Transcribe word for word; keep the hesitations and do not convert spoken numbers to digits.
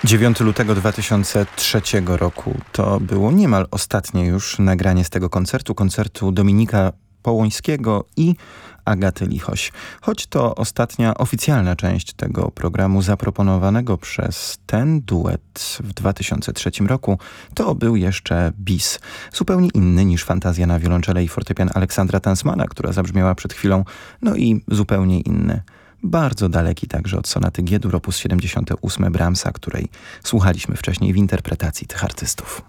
dziewiątego lutego dwa tysiące trzeciego roku to było niemal ostatnie już nagranie z tego koncertu, koncertu Dominika Połońskiego i Agaty Lichoś. Choć to ostatnia oficjalna część tego programu zaproponowanego przez ten duet w dwa tysiące trzecim roku, to był jeszcze bis. Zupełnie inny niż Fantazja na wiolonczele i fortepian Aleksandra Tansmana, która zabrzmiała przed chwilą, no i zupełnie inny. Bardzo daleki także od sonaty G-dur op. siedemdziesiąt osiem Brahmsa, której słuchaliśmy wcześniej w interpretacji tych artystów.